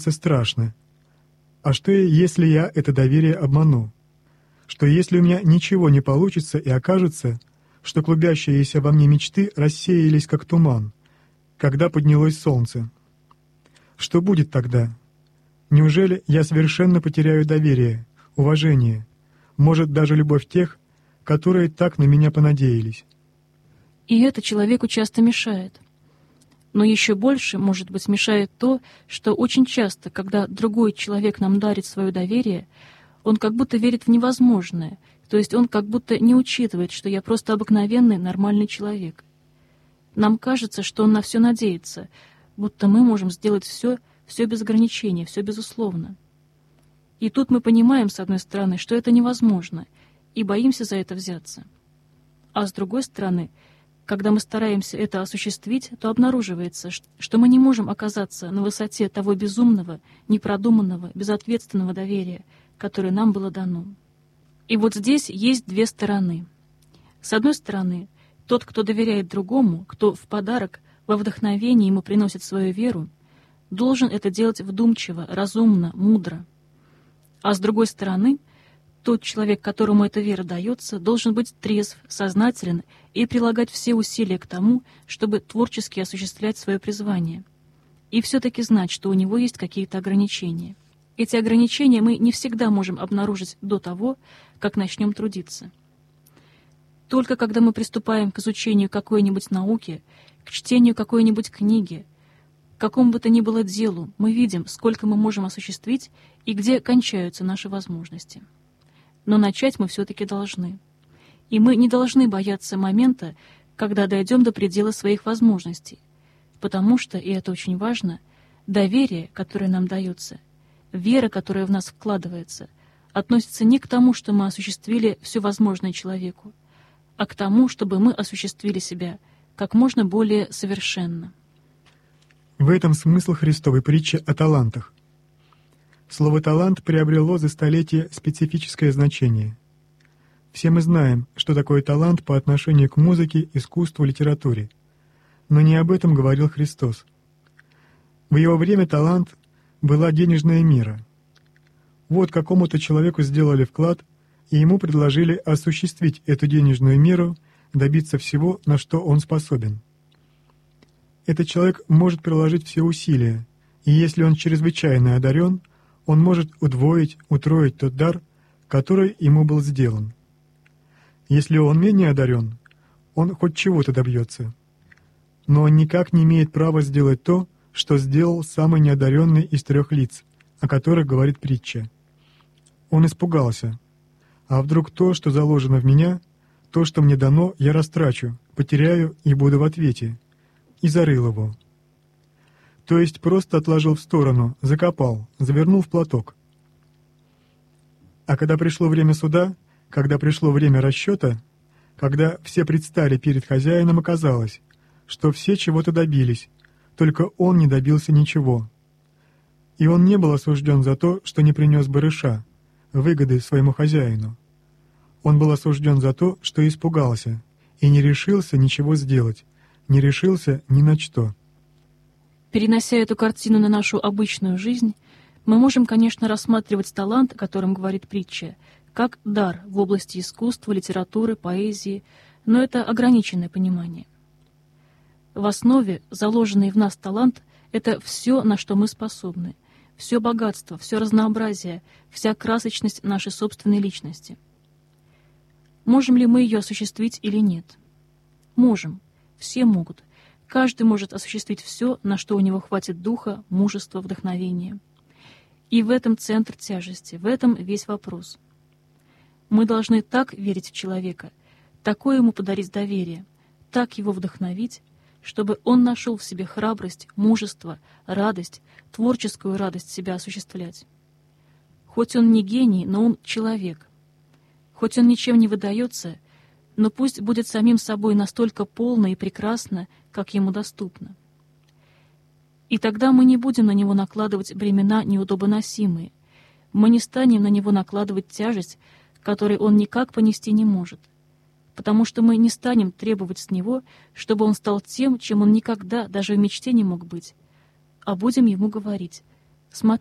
страшно. А что, если я это доверие обману? Что если у меня ничего не получится и окажется, что клубящиеся во мне мечты рассеялись как туман, когда поднялось солнце? Что будет тогда? Неужели я совершенно потеряю доверие, уважение, может, даже любовь тех, которые так на меня понадеялись? И это человеку часто мешает. Но еще больше, может быть, мешает то, что очень часто, когда другой человек нам дарит свое доверие, он как будто верит в невозможное, то есть он как будто не учитывает, что я просто обыкновенный, нормальный человек. Нам кажется, что он на все надеется, будто мы можем сделать все без ограничений, все безусловно. И тут мы понимаем, с одной стороны, что это невозможно, и боимся за это взяться. А с другой стороны, когда мы стараемся это осуществить, то обнаруживается, что мы не можем оказаться на высоте того безумного, непродуманного, безответственного доверия, которое нам было дано. И вот здесь есть две стороны. С одной стороны, тот, кто доверяет другому, кто в подарок, во вдохновение ему приносит свою веру, должен это делать вдумчиво, разумно, мудро. А с другой стороны, тот человек, которому эта вера дается, должен быть трезв, сознателен и прилагать все усилия к тому, чтобы творчески осуществлять свое призвание. И все-таки знать, что у него есть какие-то ограничения. Эти ограничения мы не всегда можем обнаружить до того, как начнем трудиться. Только когда мы приступаем к изучению какой-нибудь науки, к чтению какой-нибудь книги, к какому бы то ни было делу, мы видим, сколько мы можем осуществить и где кончаются наши возможности. Но начать мы все-таки должны. И мы не должны бояться момента, когда дойдем до предела своих возможностей, потому что, и это очень важно, доверие, которое нам дается, вера, которая в нас вкладывается, относится не к тому, что мы осуществили все возможное человеку, а к тому, чтобы мы осуществили себя как можно более совершенно. В этом смысл Христовой притчи о талантах. Слово «талант» приобрело за столетие специфическое значение. Все мы знаем, что такое талант по отношению к музыке, искусству, литературе. Но не об этом говорил Христос. В его время талант была денежная мера. Вот какому-то человеку сделали вклад, и ему предложили осуществить эту денежную меру, добиться всего, на что он способен. Этот человек может приложить все усилия, и если он чрезвычайно одарен, он может удвоить, утроить тот дар, который ему был сделан. Если он менее одарен, он хоть чего-то добьется. Но он никак не имеет права сделать то, что сделал самый неодаренный из 3 лиц, о которых говорит притча. Он испугался. А вдруг то, что заложено в меня, то, что мне дано, я растрачу, потеряю и буду в ответе, и зарыл его. То есть просто отложил в сторону, закопал, завернул в платок. А когда пришло время суда, когда пришло время расчета, когда все предстали перед хозяином, оказалось, что все чего-то добились, только он не добился ничего. И он не был осужден за то, что не принес барыша, выгоды своему хозяину. Он был осужден за то, что испугался, и не решился ничего сделать, не решился ни на что. Перенося эту картину на нашу обычную жизнь, мы можем, конечно, рассматривать талант, о котором говорит притча, как дар в области искусства, литературы, поэзии, но это ограниченное понимание. В основе заложенный в нас талант — это все, на что мы способны, все богатство, все разнообразие, вся красочность нашей собственной личности. Можем ли мы ее осуществить или нет? Можем. Все могут. Каждый может осуществить все, на что у него хватит духа, мужества, вдохновения. И в этом центр тяжести, в этом весь вопрос. Мы должны так верить в человека, такое ему подарить доверие, так его вдохновить, чтобы он нашел в себе храбрость, мужество, радость, творческую радость себя осуществлять. Хоть он не гений, но он человек. Хоть он ничем не выдается, но пусть будет самим собой настолько полно и прекрасно, как ему доступно. И тогда мы не будем на него накладывать бремена неудобоносимые, мы не станем на него накладывать тяжесть, которой он никак понести не может, потому что мы не станем требовать с него, чтобы он стал тем, чем он никогда даже в мечте не мог быть, а будем ему говорить: Смотри,